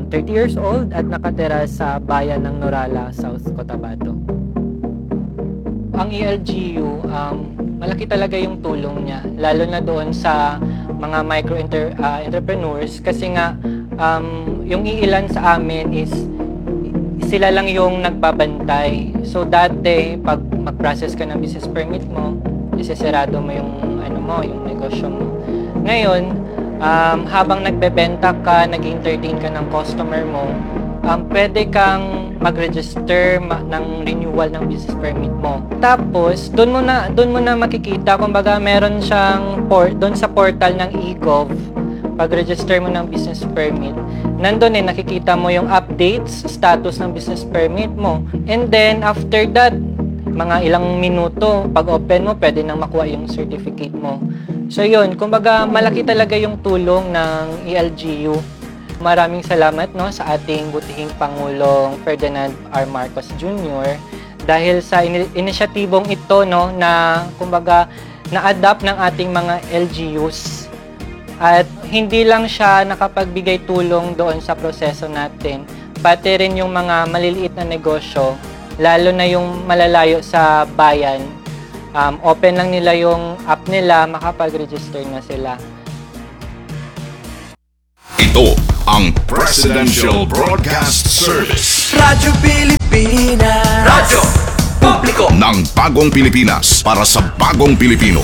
30 years old at nakatira sa bayan ng Norala, South Cotabato. Ang ELGU, malaki talaga yung tulong niya, lalo na doon sa mga entrepreneurs kasi nga yung iilan sa amin is sila lang yung nagbabantay. So dati pag mag-process ka ng business permit mo, isesarado mo yung yung negosyo mo. Ngayon, habang nagbebenta ka, nag-entertain ka ng customer mo, pwede kang mag-register ng renewal ng business permit mo. Tapos, doon mo na makikita, kumbaga meron siyang doon sa portal ng eGov, pag-register mo ng business permit, nandun nakikita mo yung updates, status ng business permit mo. And then, after that, mga ilang minuto, pag open mo, pwede nang makuha yung certificate mo. So yun, kumbaga malaki talaga yung tulong ng ELGU. Maraming salamat sa ating butihing Pangulong Ferdinand R. Marcos Jr. dahil sa inisyatibong ito na kumbaga na-adapt ng ating mga LGUs. At hindi lang siya nakapagbigay tulong doon sa proseso natin, pati rin yung mga maliliit na negosyo, lalo na yung malalayo sa bayan. Open lang nila yung app nila, makapag-register na sila. Ito ang Presidential Broadcast Service. Radyo Pilipinas. Radyo Publiko ng Bagong Pilipinas para sa Bagong Pilipino.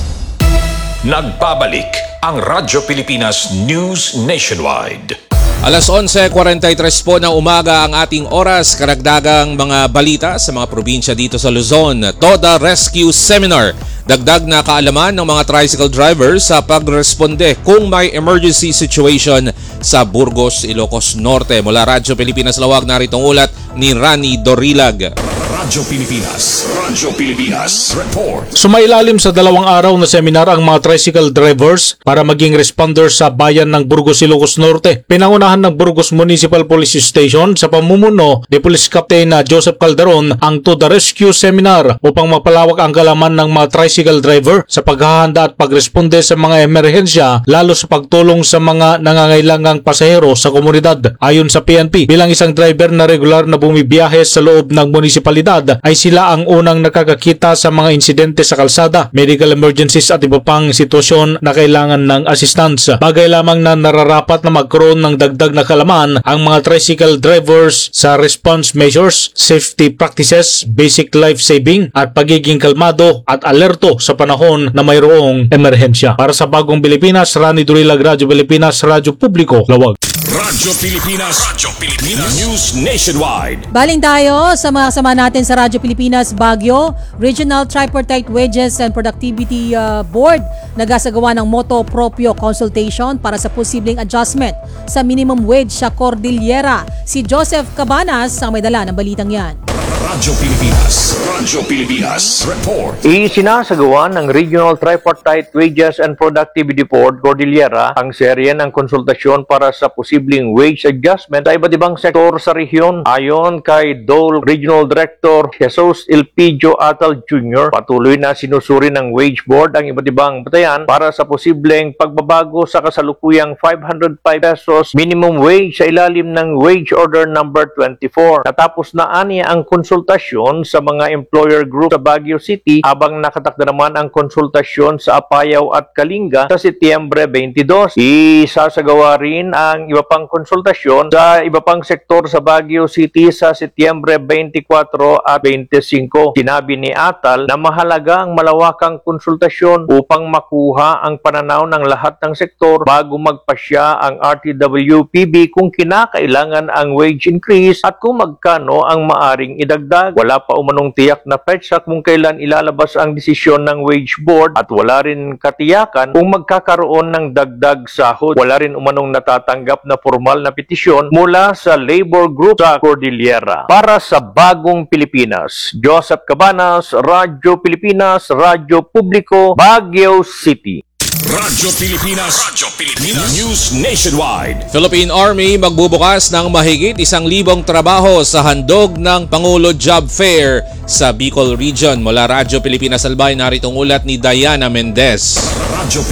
Nagbabalik ang Radyo Pilipinas News Nationwide. Alas 11:43 po ng umaga ang ating oras, karagdagang mga balita sa mga probinsya dito sa Luzon. TODA Rescue Seminar. Dagdag na kaalaman ng mga tricycle drivers sa pagresponde kung may emergency situation sa Burgos, Ilocos Norte. Mula Radyo Pilipinas Lawag, narito ang ulat ni Rani Dorilag. Radyo Pilipinas Report. Sumailalim sa 2 araw na seminar ang mga tricycle drivers para maging responders sa bayan ng Burgos, Ilocos Norte. Pinangunahan ng Burgos Municipal Police Station sa pamumuno ni Police Captain Joseph Calderon ang TODA Rescue Seminar upang mapalawak ang kalaman ng mga tricycle driver sa paghahanda at pagresponde sa mga emerhensya, lalo sa pagtulong sa mga nangangailangang pasahero sa komunidad. Ayon sa PNP, bilang isang driver na regular na bumibiyahe sa loob ng munisipalidad, ay sila ang unang nakakakita sa mga insidente sa kalsada, medical emergencies at iba pang sitwasyon na kailangan ng assistance. Bagay lamang na nararapat na magkaroon ng dagdag na kalaman ang mga tricycle drivers sa response measures, safety practices, basic life saving at pagiging kalmado at alerto sa panahon na mayroong emerhensya. Para sa Bagong Pilipinas, Rani Dorilag, Radyo Pilipinas, Radyo Publiko, Lawag. Radyo Pilipinas News Nationwide. Baling tayo sa mga kasama natin sa Radyo Pilipinas Baguio. Regional Tripartite Wages and Productivity Board nagasagawa ng moto proprio consultation para sa posibleng adjustment sa minimum wage sa Cordillera. Si Joseph Cabanas ang may dala ng balitang yan. Radyo Pilipinas Report. Isinasagawa ng Regional Tripartite Wages and Productivity Board Cordillera ang serye ng konsultasyon para sa posibleng wage adjustment sa iba't ibang sektor sa rehiyon. Ayon kay Dole Regional Director Jesus Elpidio Atal Jr., patuloy na sinusuri ng Wage Board ang iba't ibang batayan para sa posibleng pagbabago sa kasalukuyang 505 pesos minimum wage sa ilalim ng Wage Order Number 24. Natapos na aniya ang konsultasyon sa mga employer group sa Baguio City, habang nakatakda naman ang konsultasyon sa Apayao at Kalinga sa Setyembre 22. Isasagawa rin ang iba pang konsultasyon sa iba pang sektor sa Baguio City sa Setyembre 24 at 25. Sinabi ni Atal na mahalaga ang malawakang konsultasyon upang makuha ang pananaw ng lahat ng sektor bago magpasya ang RTWPB kung kinakailangan ang wage increase at kung magkano ang maaring idagdag. Wala pa umanong tiyak na petsa kung kailan ilalabas ang desisyon ng Wage Board at wala rin katiyakan kung magkakaroon ng dagdag sahod. Wala rin umanong natatanggap na formal na petisyon mula sa labor group sa Cordillera. Para sa Bagong Pilipinas, Joseph Cabanas, Radyo Pilipinas, Radyo Publiko, Baguio City. Radyo Pilipinas News Nationwide. Philippine Army magbubukas ng mahigit 1,000 trabaho sa handog ng Pangulo Job Fair sa Bicol Region. Mula Radyo Pilipinas Albay, narito ang ulat ni Diana Mendez. Radyo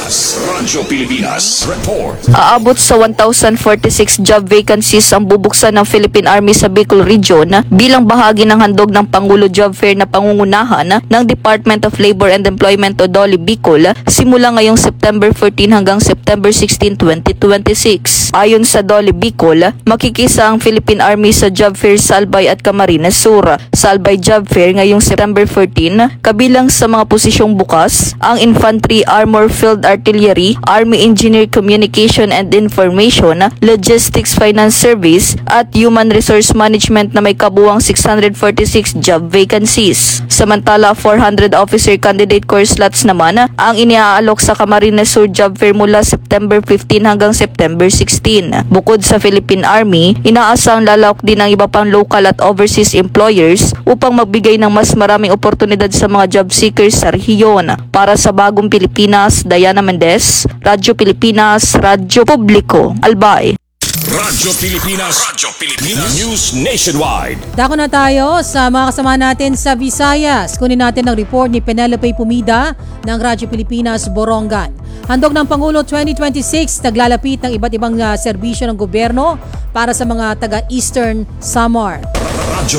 Pilipinas Report. Aabot sa 1,046 job vacancies ang bubuksan ng Philippine Army sa Bicol Region bilang bahagi ng handog ng Pangulo Job Fair na pangungunahan ng Department of Labor and Employment o DOLE Bicol simula ngayong September 14 hanggang September 16, 2026. Ayon sa DOLE Bicol, makikisa ang Philippine Army sa Job Fair sa Albay at Camarines Sur. Sa Albay Job Fair ngayong September 14, kabilang sa mga posisyong bukas ang Infantry, Armor Field Artillery, Army Engineer Communication and Information, Logistics Finance Service at Human Resource Management na may kabuuang 646 job vacancies. Samantala, 400 officer candidate course slots naman ang iniaalok sa Camarines Sur Job Fair mula September 15 hanggang September 16. Bukod sa Philippine Army, inaasang lalawak din ang iba pang local at overseas employers upang magbigay ng mas maraming oportunidad sa mga job seekers sa rehiyon. Para sa Bagong Pilipinas, Diana Mendez, Radyo Pilipinas, Radyo Publiko, Albay. Radyo Pilipinas News Nationwide. Dako na tayo sa mga kasama natin sa Visayas. Kunin natin ang report ni Penelope Pumida ng Radyo Pilipinas, Borongan. Handog ng Pangulo 2026, naglalapit ng iba't ibang serbisyo ng gobyerno para sa mga taga-Eastern Samar. Radyo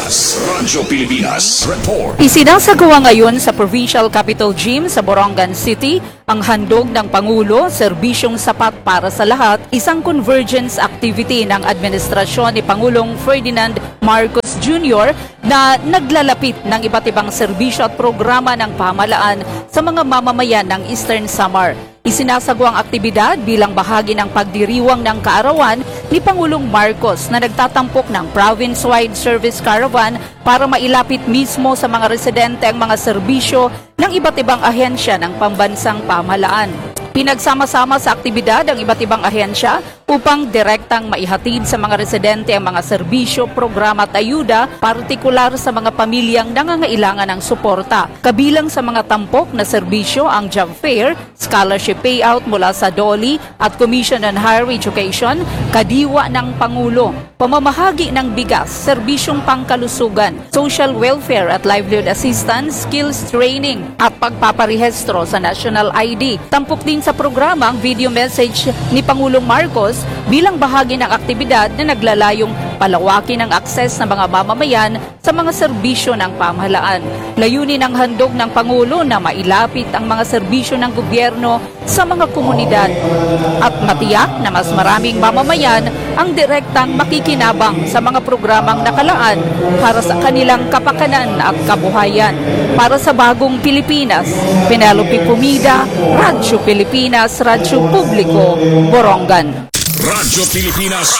Pilipinas Report. Isinasagawa ngayon sa Provincial Capital Gym sa Borongan City ang handog ng Pangulo, serbisyong sapat para sa lahat, isang convergence activity ng administrasyon ni Pangulong Ferdinand Marcos Jr. na naglalapit ng iba't ibang serbisyo at programa ng pamahalaan sa mga mamamayan ng Eastern Samar. Isinasagawa ang aktibidad bilang bahagi ng pagdiriwang ng kaarawan ni Pangulong Marcos na nagtatampok ng province-wide service caravan para mailapit mismo sa mga residente ang mga serbisyo ng iba't ibang ahensya ng pambansang pamahalaan. Pinagsama-sama sa aktibidad ang iba't ibang ahensya upang direktang maihatid sa mga residente ang mga serbisyo, programa at ayuda, partikular sa mga pamilyang nangangailangan ng suporta. Kabilang sa mga tampok na serbisyo ang job fair, scholarship payout mula sa DOLE at Commission on Higher Education, kadiwa ng Pangulo, pamamahagi ng bigas, serbisyong pangkalusugan, social welfare at livelihood assistance, skills training at pagpaparehistro sa national ID. Tampok din sa programa ang video message ni Pangulong Marcos bilang bahagi ng aktibidad na naglalayong palawakin ang akses ng mga mamamayan sa mga serbisyo ng pamahalaan. Layunin ng handog ng Pangulo na mailapit ang mga serbisyo ng gobyerno sa mga komunidad at matiyak na mas maraming mamamayan ang direktang makikinabang sa mga programang nakalaan para sa kanilang kapakanan at kabuhayan. Para sa Bagong Pilipinas, Penelope Pumida, Radyo Pilipinas, Radyo Publiko, Borongan. Radyo Pilipinas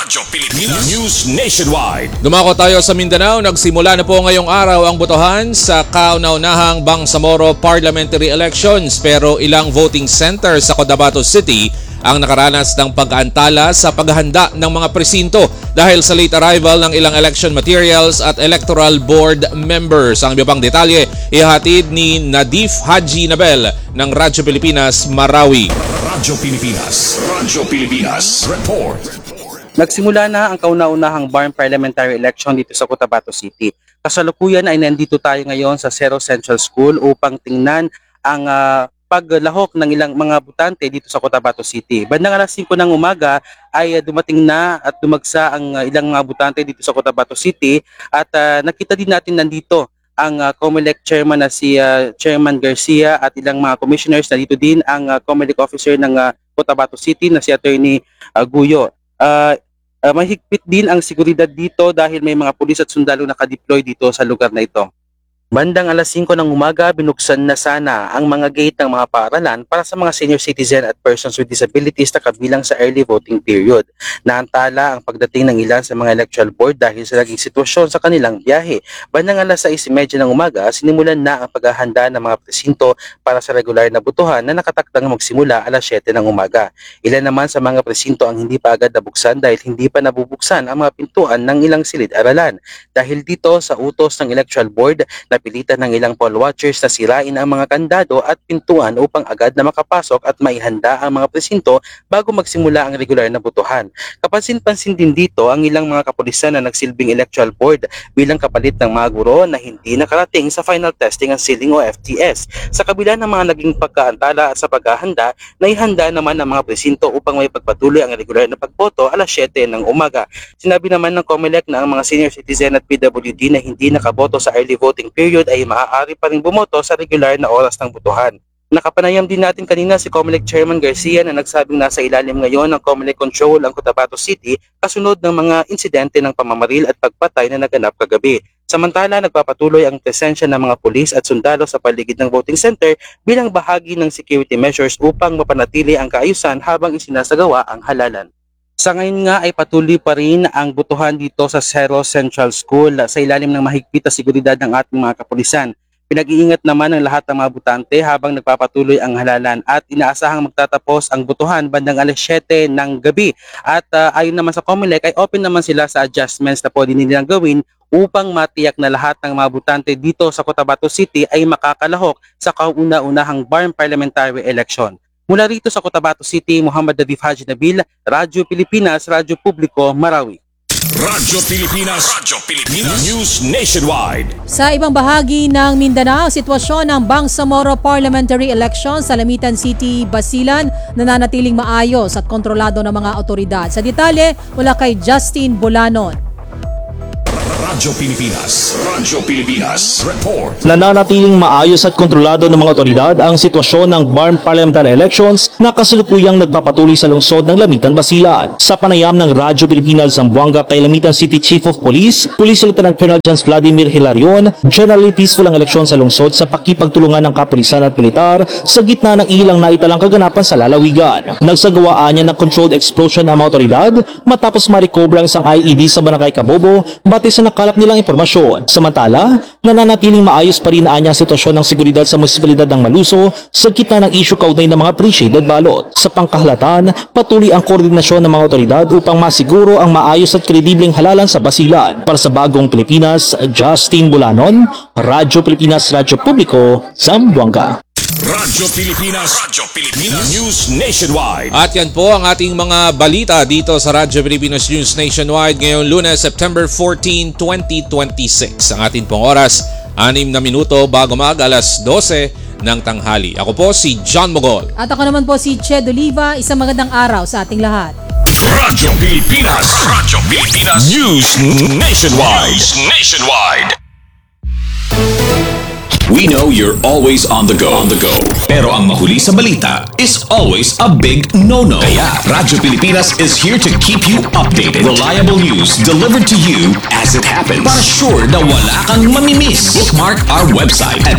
News Nationwide. Dumako tayo sa Mindanao. Nagsimula na po ngayong araw ang botohan sa kauna-unahang Bangsamoro Parliamentary Elections, pero ilang voting centers sa Cotabato City ang nakaranas ng pag-aantala sa paghahanda ng mga presinto dahil sa late arrival ng ilang election materials at electoral board members. Ang iba pang detalye ihatid ni Nadif Haji Nabel ng Radyo Pilipinas, Marawi. Radyo Pilipinas Report. Nagsimula na ang kauna-unahang BARM parliamentary election dito sa Cotabato City. Kasalukuyan ay nandito tayo ngayon sa Cerro Central School upang tingnan ang paglahok ng ilang mga botante dito sa Cotabato City. Bandang alas 5 ng umaga ay dumating na at dumagsa ang ilang mga botante dito sa Cotabato City at nakita din natin nandito ang COMELEC chairman na si Chairman Garcia at ilang mga commissioners. Nandito din ang COMELEC officer ng Cotabato City na si Attorney Guyo. Mahigpit din ang seguridad dito dahil may mga pulis at sundalo nakadeploy dito sa lugar na ito. Bandang alas 5 ng umaga, binuksan na sana ang mga gate ng mga paaralan para sa mga senior citizen at persons with disabilities na kabilang sa early voting period. Naantala ang pagdating ng ilan sa mga electoral board dahil sa naging sitwasyon sa kanilang biyahe. Bandang alas 6:30 ng umaga, sinimulan na ang paghahanda ng mga presinto para sa regular na botohan na nakatakdang magsimula alas 7 ng umaga. Ilan naman sa mga presinto ang hindi pa agad nabuksan dahil hindi pa nabubuksan ang mga pintuan ng ilang silid-aralan. Dahil dito sa utos ng electoral board na napilitan ng ilang poll watchers na sirain ang mga kandado at pintuan upang agad na makapasok at maihanda ang mga presinto bago magsimula ang regular na botohan. Kapansin-pansin din dito ang ilang mga kapulisan na nagsilbing electoral board bilang kapalit ng mga guro na hindi nakarating sa final testing ang sealing o FTS. Sa kabila ng mga naging pagkaantala at sa paghahanda, naihanda naman ang mga presinto upang may pagpatuloy ang regular na pagboto alas 7 ng umaga. Sinabi naman ng COMELEC na ang mga senior citizen at PWD na hindi nakaboto sa early voting period ay maaari pa rin bumoto sa regular na oras ng botohan. Nakapanayam din natin kanina si COMELEC Chairman Garcia na nagsabing nasa ilalim ngayon ng COMELEC control ang Cotabato City kasunod ng mga insidente ng pamamaril at pagpatay na naganap kagabi. Samantala, nagpapatuloy ang presensya ng mga pulis at sundalo sa paligid ng voting center bilang bahagi ng security measures upang mapanatili ang kaayusan habang isinasagawa ang halalan. Sa ngayon nga ay patuloy pa rin ang botohan dito sa Cerro Central School sa ilalim ng mahigpit na seguridad ng ating mga kapulisan. Pinag-iingat naman ng lahat ng mga botante habang nagpapatuloy ang halalan at inaasahang magtatapos ang botohan bandang alas 7 ng gabi. At ayon naman sa COMELEC ay open naman sila sa adjustments na pwede nilang gawin upang matiyak na lahat ng mga botante dito sa Cotabato City ay makakalahok sa kauna-unahang BARM parliamentary election. Mula rito sa Cotabato City, Muhammad Nadif Haji Nabil, Radyo Pilipinas, Radyo Publiko, Marawi. Radyo Pilipinas, News Nationwide. Sa ibang bahagi ng Mindanao, sitwasyon ng Bangsamoro Parliamentary Election sa Lamitan City, Basilan nananatiling maayos at kontrolado ng mga otoridad. Sa detalye, mula kay Justin Bolanon. Radyo Pilipinas, report. Nananatiling maayos at kontrolado ng mga otoridad ang sitwasyon ng BARM Parliamentary Elections na kasalukuyang nagpapatuloy sa lungsod ng Lamitan, Basilan. Sa panayam ng Radyo Pilipinas Zamboanga kay Lamitan City Chief of Police, Police Lieutenant Colonel Jans Vladimir Hilarion, generally peaceful ang eleksyon sa lungsod sa pakipagtulungan ng kapulisan at militar sa gitna ng ilang naitalang kaganapan sa lalawigan. Nagsagawaan niya ng controlled explosion ng mga otoridad matapos ma-recover ang isang IED sa Barangay Kabobo batay sa nakalap nilang impormasyon. Samantala, nananatiling maayos pa rin ang sitwasyon ng seguridad sa munisipalidad ng Maluso sa gitna ng issue kaugnay ng mga pre-shaded ballot. Sa pangkahalatan, patuloy ang koordinasyon ng mga otoridad upang masiguro ang maayos at kredibleng halalan sa Basilan. Para sa Bagong Pilipinas, Justin Bolanon, Radyo Pilipinas, Radyo Publiko, Zamboanga. Radyo Pilipinas, News Nationwide. At yan po ang ating mga balita dito sa Radyo Pilipinas News Nationwide ngayong Lunes, September 14, 2026. Ang ating pong oras, 6 na minuto bago alas 12 ng tanghali. Ako po si John Mogol. At ako naman po si Ched Oliva. Isang magandang araw sa ating lahat. Radyo Pilipinas, News Nationwide. We know you're always on the go. Pero ang mahuli sa balita is always a big no-no. Kaya Radyo Pilipinas is here to keep you updated. Reliable news delivered to you as it happens. Para sure na wala kang mamimiss. Bookmark our website at